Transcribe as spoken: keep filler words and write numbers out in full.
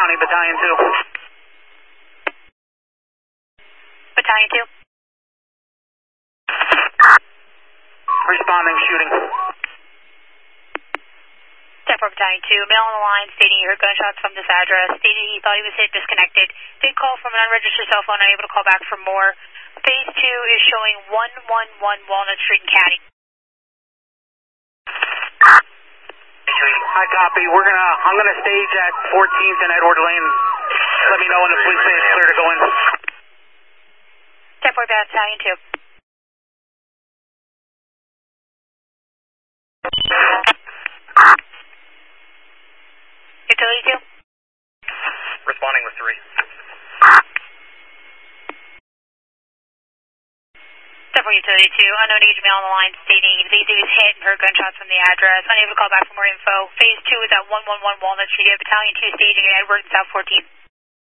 County, Battalion two. Battalion two. Responding, shooting. ten four Battalion two, male on the line stating he heard gunshots from this address, stated he thought he was hit, disconnected. Did call from an unregistered cell phone, unable to call back for more. Phase two is showing one one one Walnut Street in Caddy. Hi, copy. We're gonna, I'm gonna stage at fourteenth and Edward Lane. Let me know when the police say it's clear to go in. ten four Battalion two. Utility two. Responding with three. ten four Utility two, unknown agent male on the line stating he believes he was hit and heard gunshots from the address, unable to call back for more info. Phase two is at one one one Walnut Street, Battalion two staging at Edward and South fourteenth.